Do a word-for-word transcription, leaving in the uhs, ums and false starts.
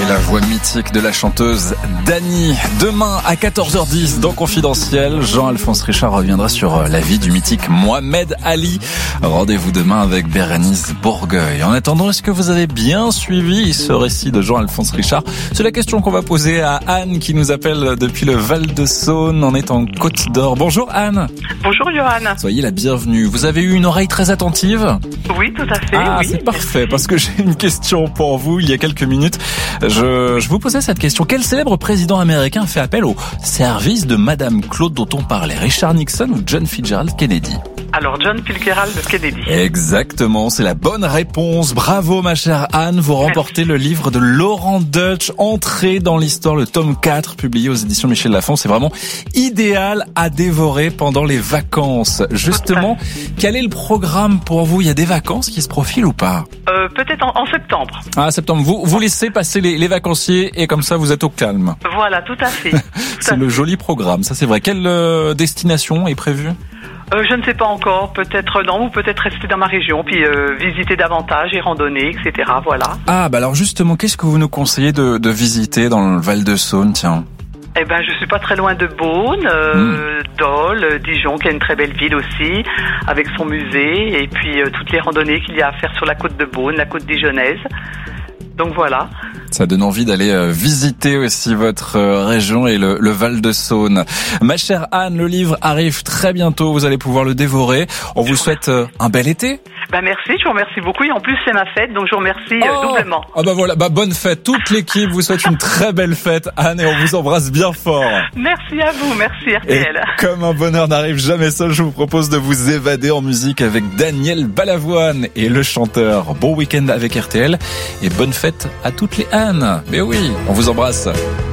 Et la voix mythique de la chanteuse Dany. Demain à quatorze heures dix dans Confidentiel, Jean-Alphonse Richard reviendra sur la vie du mythique Mohamed Ali. Rendez-vous demain avec Bérénice Bourgueil. En attendant, est-ce que vous avez bien suivi ce récit de Jean-Alphonse Richard? C'est la question qu'on va poser à Anne qui nous appelle depuis le Val-de-Saône. On est en Côte d'Or. Bonjour Anne. Bonjour Johan. Soyez la bienvenue. Vous avez eu une oreille très attentive? Oui, tout à fait. Ah, oui, c'est parfait, merci. parce que j'ai une question pour vous. Il y a quelques minutes, je, je vous posais cette question. Quel célèbre président américain fait appel au service de Madame Claude dont on parlait? Richard Nixon ou John Fitzgerald Kennedy? Alors, John Fitzgerald Kennedy. Exactement, c'est la bonne réponse. Bravo ma chère Anne, vous remportez le livre de Laurent Deutsch, Entrée dans l'histoire, le tome quatre, publié aux éditions Michel Lafon. C'est vraiment idéal à dévorer pendant les vacances. Justement, quel est le programme pour vous? Il y a des vacances qui se profilent ou pas? Euh, peut-être en, en septembre. Ah, septembre. Vous, vous laissez passer les, les vacanciers et comme ça vous êtes au calme. Voilà, tout à fait. Tout C'est à le fait. joli programme, ça c'est vrai. Quelle euh, destination est prévue? Euh, je ne sais pas encore. Peut-être non, ou peut-être rester dans ma région, puis euh, visiter davantage et randonner, et cetera. Voilà. Ah, bah alors justement, qu'est-ce que vous nous conseillez de, de visiter dans le Val-de-Saône, tiens? Eh ben, je suis pas très loin de Beaune, euh, mmh. Dole, Dijon, qui est une très belle ville aussi, avec son musée, et puis euh, toutes les randonnées qu'il y a à faire sur la côte de Beaune, la côte dijonnaise. Donc voilà. Ça donne envie d'aller euh, visiter aussi votre euh, région et le, le Val-de-Saône. Ma chère Anne, le livre arrive très bientôt, vous allez pouvoir le dévorer. On vous souhaite euh, un bel été. Ben merci, je vous remercie beaucoup, et en plus c'est ma fête, donc je vous remercie euh, oh doublement. Ah bah voilà, bah bonne fête. Toute l'équipe vous souhaite une très belle fête, Anne, et on vous embrasse bien fort. Merci à vous, merci R T L. Et comme un bonheur n'arrive jamais seul, je vous propose de vous évader en musique avec Daniel Balavoine et le chanteur. Bon week-end avec R T L et bonne fête à toutes les Anne. Mais oui, on vous embrasse.